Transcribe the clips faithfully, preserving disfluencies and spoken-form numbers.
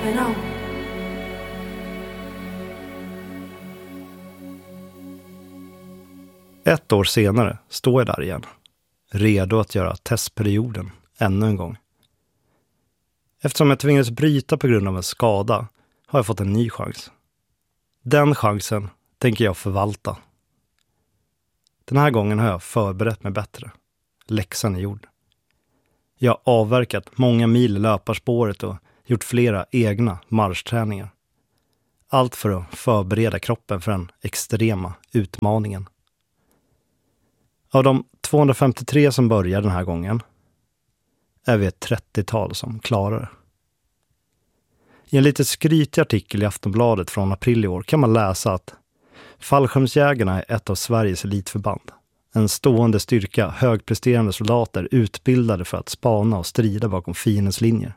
keeping on. Ett år senare står jag där igen, redo att göra testperioden ännu en gång. Eftersom jag tvingades bryta på grund av en skada har jag fått en ny chans. Den chansen tänker jag förvalta. Den här gången har jag förberett mig bättre. Läxan är gjord. Jag har avverkat många mil i löparspåret och gjort flera egna marschträningar. Allt för att förbereda kroppen för den extrema utmaningen. Av de tvåhundrafemtiotre som börjar den här gången är vi ett trettiotal som klarar det. I en lite skrytig artikel i Aftonbladet från april i år kan man läsa att fallskärmsjägarna är ett av Sveriges elitförband. En stående styrka, högpresterande soldater utbildade för att spana och strida bakom fiendens linjer.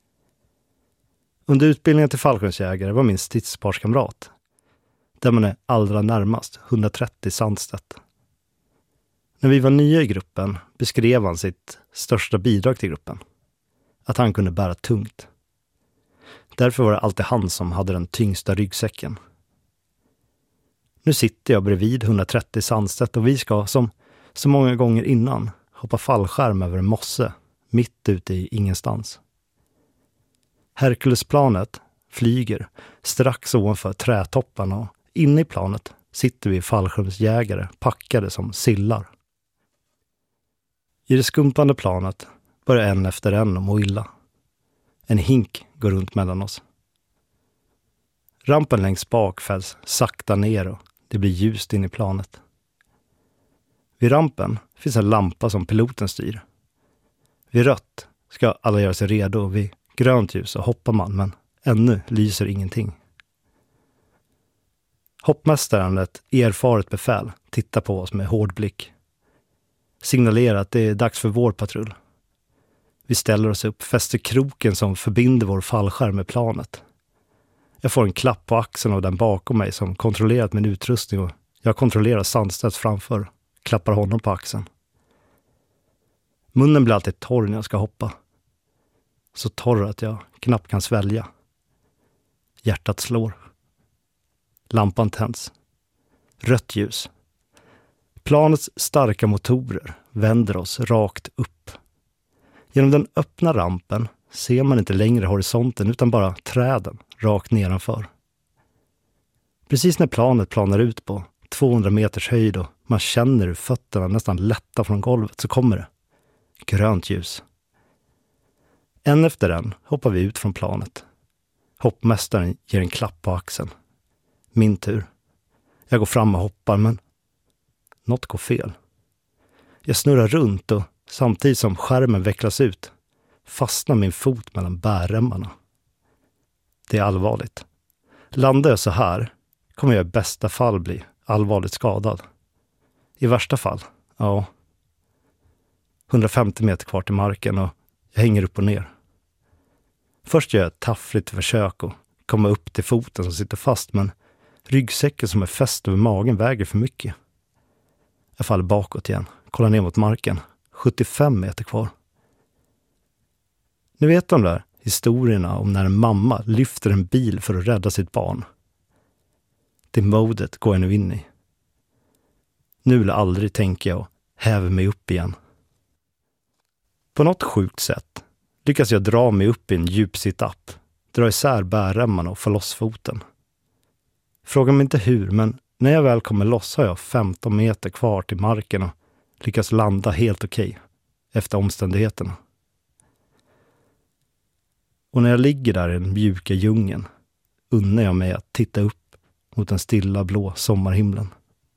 Under utbildningen till fallskärmsjägare var min stridsparskamrat, där man är allra närmast, hundratrettio Sandstedt. När vi var nya i gruppen beskrev han sitt största bidrag till gruppen. Att han kunde bära tungt. Därför var det alltid han som hade den tyngsta ryggsäcken. Nu sitter jag bredvid hundratrettio Sandstedt och vi ska, som så många gånger innan, hoppa fallskärm över en mosse mitt ute i ingenstans. Herkulesplanet flyger strax ovanför trätopparna och inne i planet sitter vi fallskärmsjägare packade som sillar. I det skumpande planet börjar en efter en att må illa. En hink går runt mellan oss. Rampen längst bak fälls sakta ner och det blir ljust in i planet. Vid rampen finns en lampa som piloten styr. Vid rött ska alla göra sig redo och vid grönt ljus så hoppar man, men ännu lyser ingenting. Hoppmästaren, ett erfaret befäl, tittar på oss med hård blick. Signalerar att det är dags för vår patrull. Vi ställer oss upp, fäster kroken som förbinder vår fallskärm med planet. Jag får en klapp på axeln av den bakom mig som kontrollerat min utrustning och jag kontrollerar Sandstedt framför, klappar honom på axeln. Munnen blir alltid torr när jag ska hoppa. Så torr att jag knappt kan svälja. Hjärtat slår. Lampan tänds. Rött ljus. Planets starka motorer vänder oss rakt upp. Genom den öppna rampen ser man inte längre horisonten utan bara träden rakt nedanför. Precis när planet planar ut på tvåhundra meters höjd och man känner hur fötterna nästan lätta från golvet så kommer det. Grönt ljus. En efter en hoppar vi ut från planet. Hoppmästaren ger en klapp på axeln. Min tur. Jag går fram och hoppar men något går fel. Jag snurrar runt och samtidigt som skärmen vecklas ut fastnar min fot mellan bärremmarna. Det är allvarligt. Landar jag så här kommer jag i bästa fall bli allvarligt skadad. I värsta fall, ja, hundrafemtio meter kvar till marken och jag hänger upp och ner. Först gör jag ett taffligt försök att komma upp till foten som sitter fast men ryggsäcken som är fäst över magen väger för mycket. Jag faller bakåt igen, kollar ner mot marken. sjuttiofem meter kvar. Ni vet de där historierna om när en mamma lyfter en bil för att rädda sitt barn. Det modet går jag nu in i. Nu vill jag aldrig tänka jag och häver mig upp igen. På något sjukt sätt lyckas jag dra mig upp i en djup sit-up, dra isär bärremmarna och få loss foten. Fråga mig inte hur, men när jag väl kommer loss har jag femton meter kvar till marken och lyckas landa helt okej efter omständigheterna. Och när jag ligger där i den mjuka djungeln unnar jag mig att titta upp mot den stilla blå sommarhimlen.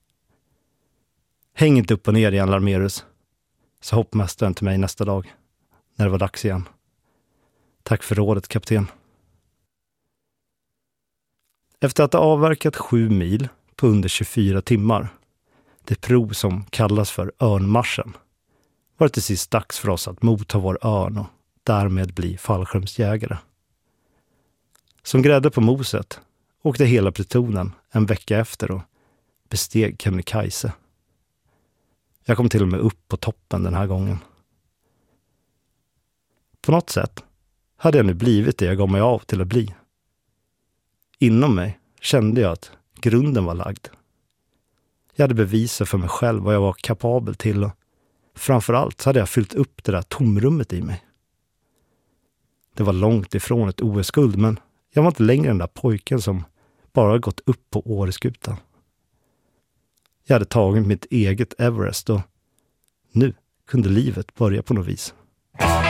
Häng inte upp och ner igen, Larmerus, sa hoppmästaren till mig nästa dag när det var dags igen. Tack för rådet, kapten. Efter att ha avverkat sju mil på under tjugofyra timmar, det prov som kallas för örnmarschen, var det till sist dags för oss att motta vår örn och därmed bli fallskärmsjägare. Som grädde på moset åkte hela plutonen en vecka efter och besteg Kebnekaise. Jag kom till och med upp på toppen den här gången. På något sätt hade jag nu blivit det jag gav mig av till att bli, Inom mig kände jag att grunden var lagd. Jag hade bevisat för mig själv vad jag var kapabel till och framförallt så hade jag fyllt upp det där tomrummet i mig. Det var långt ifrån ett O S-guld, men jag var inte längre den där pojken som bara gått upp på Åreskutan. Jag hade tagit mitt eget Everest och nu kunde livet börja på något vis.